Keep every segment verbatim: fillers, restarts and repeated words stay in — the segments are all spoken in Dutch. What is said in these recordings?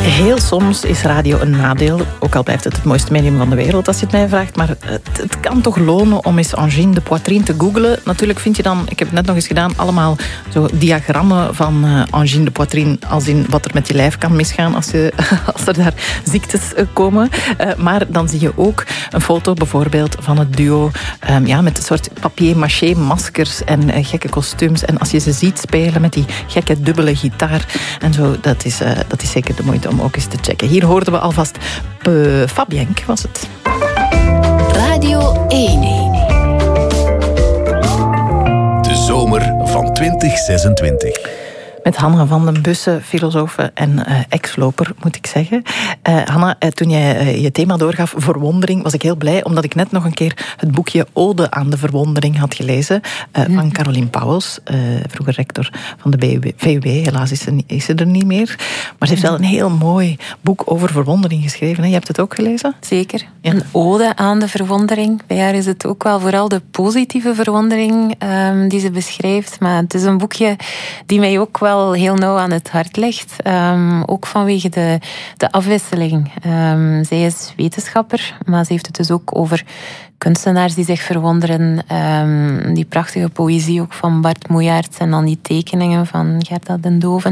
Heel soms is radio een nadeel, ook al blijft het het mooiste medium van de wereld als je het mij vraagt, maar het, het kan toch lonen om eens Angine de Poitrine te googlen. Natuurlijk vind je dan, ik heb het net nog eens gedaan, allemaal zo diagrammen van uh, Angine de Poitrine, als in wat er met je lijf kan misgaan als, je, als er daar ziektes uh, komen. Uh, maar dan zie je ook een foto bijvoorbeeld van het duo um, ja, met een soort papier-maché maskers en uh, gekke kostuums. En als je ze ziet spelen met die gekke dubbele gitaar en zo, dat is, uh, dat is zeker de moeite om ook eens te checken. Hier hoorden we alvast uh, Fabienk, was het. Radio één. De zomer van twintig zesentwintig. Met Hanna van den Bussen, filosoof en uh, ex-loper, moet ik zeggen. Uh, Hanna, uh, toen jij uh, je thema doorgaf, verwondering, was ik heel blij, omdat ik net nog een keer het boekje Ode aan de Verwondering had gelezen uh, mm. van Caroline Pauwels, uh, vroeger rector van de V U B. Helaas is ze, is ze er niet meer. Maar ze heeft wel een heel mooi boek over verwondering geschreven. Hè? Je hebt het ook gelezen? Zeker. Ja. Een ode aan de verwondering. Bij haar is het ook wel vooral de positieve verwondering um, die ze beschrijft. Maar het is een boekje die mij ook wel heel nauw aan het hart ligt. Um, ook vanwege de, de afwisseling. Um, zij is wetenschapper, maar ze heeft het dus ook over kunstenaars die zich verwonderen. Um, die prachtige poëzie ook van Bart Moejaerts en dan die tekeningen van Gerda den Doven.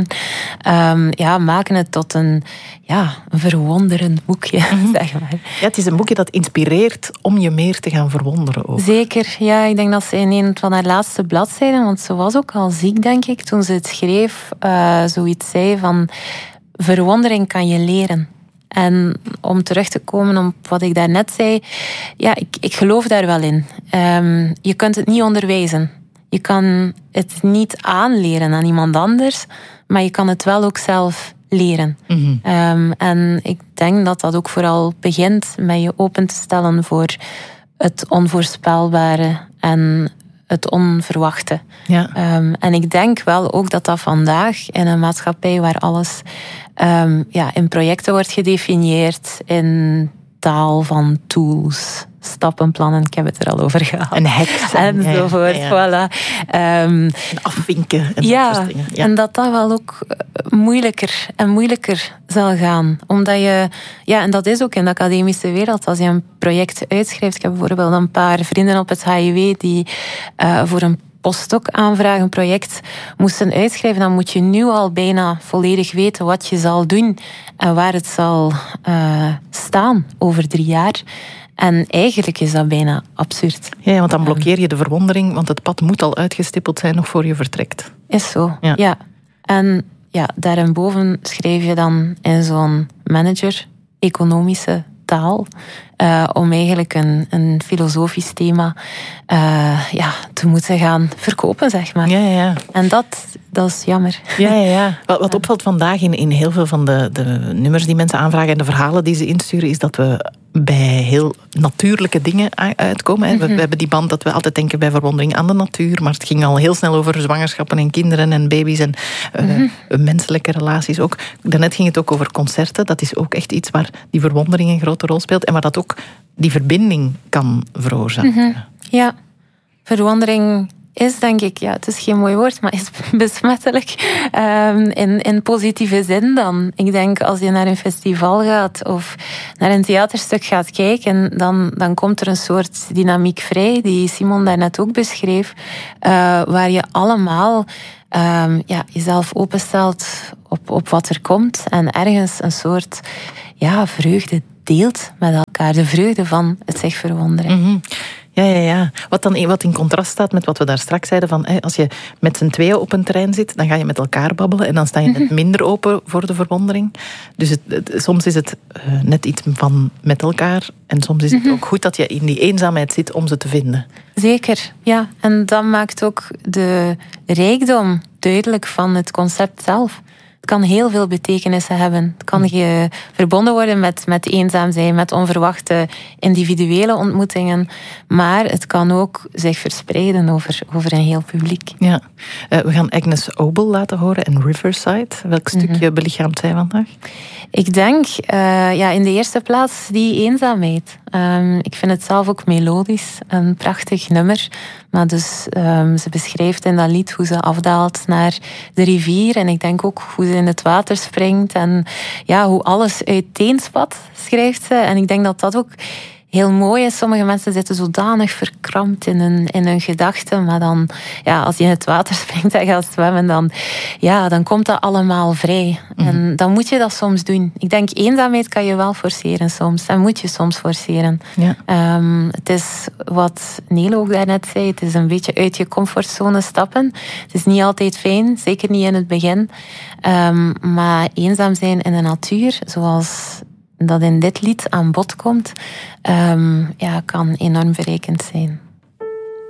Um, ja, maken het tot een, ja, een verwonderend boekje, mm-hmm. zeg maar. Ja, het is een boekje dat inspireert om je meer te gaan verwonderen ook. Zeker, ja. Ik denk dat ze in een van haar laatste bladzijden, want ze was ook al ziek, denk ik, toen ze het schreef, uh, zoiets zei van verwondering kan je leren. En om terug te komen op wat ik daarnet zei, ja, ik, ik geloof daar wel in. Um, je kunt het niet onderwijzen. Je kan het niet aanleren aan iemand anders, maar je kan het wel ook zelf leren. Mm-hmm. Um, en ik denk dat dat ook vooral begint met je open te stellen voor het onvoorspelbare en het onverwachte. Ja. Um, en ik denk wel ook dat dat vandaag in een maatschappij waar alles um, ja, in projecten wordt gedefinieerd, in taal van tools, stappenplannen, ik heb het er al over gehad. En hacks. Enzovoort, ja, ja. Voilà. Um, en afvinken. En ja, dat ja, en dat dat wel ook moeilijker en moeilijker zal gaan. Omdat je, ja, en dat is ook in de academische wereld, als je een project uitschrijft. Ik heb bijvoorbeeld een paar vrienden op het H I W die uh, voor een postdoc aanvragen, een project moesten uitschrijven, dan moet je nu al bijna volledig weten wat je zal doen en waar het zal uh, staan over drie jaar. En eigenlijk is dat bijna absurd. Ja, want dan blokkeer je de verwondering, want het pad moet al uitgestippeld zijn nog voor je vertrekt. Is zo, ja. ja. En ja, daarboven schrijf je dan in zo'n manager economische taal uh, om eigenlijk een, een filosofisch thema uh, ja, te moeten gaan verkopen, zeg maar. Ja, ja, ja. En dat, dat is jammer. Ja, ja, ja. Wat, wat opvalt vandaag in, in heel veel van de, de nummers die mensen aanvragen en de verhalen die ze insturen, is dat we bij heel natuurlijke dingen uitkomen. Mm-hmm. We, we hebben die band dat we altijd denken bij verwondering aan de natuur, maar het ging al heel snel over zwangerschappen en kinderen en baby's en mm-hmm. uh, menselijke relaties ook. Daarnet ging het ook over concerten. Dat is ook echt iets waar die verwondering een grote rol speelt en waar dat ook die verbinding kan veroorzaken. Mm-hmm. Ja, verwondering is, denk ik, ja, het is geen mooi woord, maar is besmettelijk. Um, in, in positieve zin dan. Ik denk, als je naar een festival gaat of naar een theaterstuk gaat kijken, dan, dan komt er een soort dynamiek vrij, die Simon daarnet ook beschreef, uh, waar je allemaal um, ja, jezelf openstelt op, op wat er komt en ergens een soort ja, vreugde deelt met elkaar. De vreugde van het zich verwonderen. Mm-hmm. Ja, ja, ja. Wat dan wat in contrast staat met wat we daar straks zeiden, van als je met z'n tweeën op een terrein zit, dan ga je met elkaar babbelen en dan sta je net minder open voor de verwondering. Dus het, het, soms is het uh, net iets van met elkaar en soms is het ook goed dat je in die eenzaamheid zit om ze te vinden. Zeker, ja. En dat maakt ook de rijkdom duidelijk van het concept zelf. Het kan heel veel betekenissen hebben. Het kan je verbonden worden met, met eenzaam zijn, met onverwachte individuele ontmoetingen. Maar het kan ook zich verspreiden over, over een heel publiek. Ja. Uh, we gaan Agnes Obel laten horen en Riverside. Welk stukje mm-hmm. belichaamt zij vandaag? Ik denk uh, ja, in de eerste plaats die eenzaamheid. Um, ik vind het zelf ook melodisch, een prachtig nummer. Maar dus um, ze beschrijft in dat lied hoe ze afdaalt naar de rivier. En ik denk ook hoe ze in het water springt. En ja, hoe alles uiteenspat, schrijft ze. En ik denk dat dat ook heel mooi is. Sommige mensen zitten zodanig verkrampt in hun, in hun gedachten. Maar dan, ja, als je in het water springt en gaat zwemmen, dan, ja, dan komt dat allemaal vrij. Mm-hmm. En dan moet je dat soms doen. Ik denk, eenzaamheid kan je wel forceren soms. En moet je soms forceren. Ja. Um, het is wat Nele ook daarnet zei. Het is een beetje uit je comfortzone stappen. Het is niet altijd fijn. Zeker niet in het begin. Um, maar eenzaam zijn in de natuur, zoals dat in dit lied aan bod komt, um, ja, kan enorm verrijkend zijn.